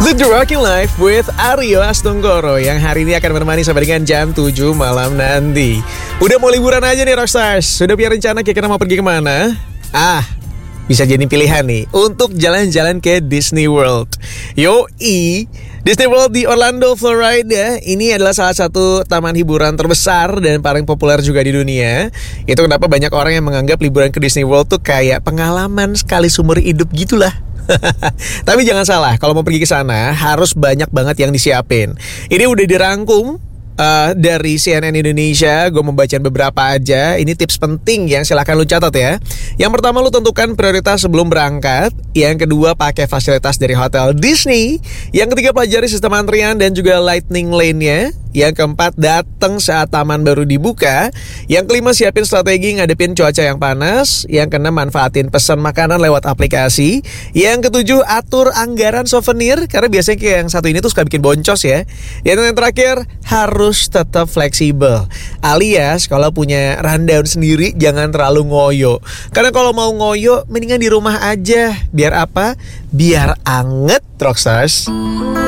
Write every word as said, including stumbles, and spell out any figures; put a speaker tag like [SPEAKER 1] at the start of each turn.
[SPEAKER 1] The Rocking Life with Aryo Astonggoro yang hari ini akan menemani sampai dengan jam tujuh malam nanti. Udah mau liburan aja nih Rockstars? Sudah punya rencana kira-kira mau pergi kemana? Ah, bisa jadi pilihan nih untuk jalan-jalan ke Disney World. Yoi, Disney World di Orlando, Florida. Ini adalah salah satu taman hiburan terbesar dan paling populer juga di dunia. Itu kenapa banyak orang yang menganggap liburan ke Disney World tuh kayak pengalaman sekali seumur hidup gitulah. Tapi jangan salah, kalau mau pergi ke sana harus banyak banget yang disiapin. Ini udah dirangkum uh, dari C N N Indonesia. Gue membacain beberapa aja. Ini tips penting yang silahkan lu catat ya. Yang pertama, lu tentukan prioritas sebelum berangkat. Yang kedua, pakai fasilitas dari hotel Disney. Yang ketiga, pelajari sistem antrian dan juga lightning lane-nya. Yang keempat, datang saat taman baru dibuka. Yang kelima, siapin strategi ngadepin cuaca yang panas. Yang keenam, manfaatin pesan makanan lewat aplikasi. Yang ketujuh, atur anggaran souvenir, karena biasanya kayak yang satu ini tuh suka bikin boncos ya. Yang yang terakhir, harus tetap fleksibel. Alias kalau punya rundown sendiri jangan terlalu ngoyo. Karena kalau mau ngoyo mendingan di rumah aja. Biar apa? Biar anget, Rockstars.